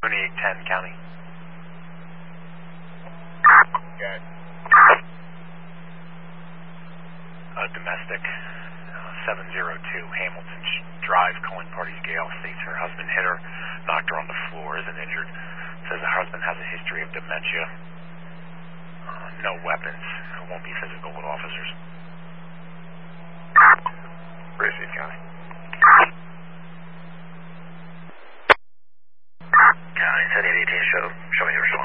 2810 County. Good. Domestic, 702 Hamilton Drive, Cullen Parties Gale, states her husband hit her, knocked her on the floor, isn't injured. Says her husband has a history of dementia. No weapons. Won't be physical with officers. Receive, County. County, 1080, show me your